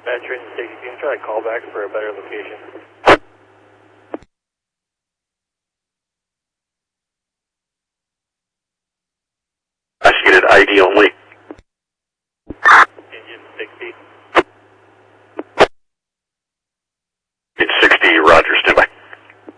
Train 60, you can try to call back for a better location. I see it ID only. Engine 60. It's 60, Roger.